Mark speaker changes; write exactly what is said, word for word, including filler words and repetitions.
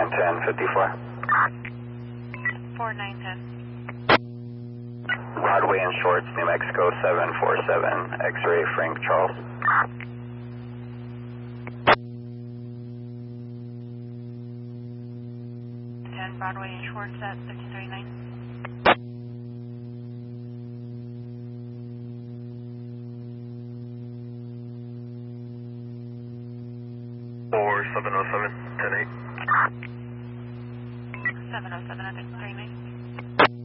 Speaker 1: nine ten fifty-four.
Speaker 2: four nine ten.
Speaker 1: Broadway and Shorts, New Mexico seven four seven, X-ray Frank Charles.
Speaker 2: ten Broadway and Schwartz at thirteen thirty-nine.
Speaker 3: four seven oh seven, ten eight.
Speaker 2: seven oh seven at thirteen thirty-nine.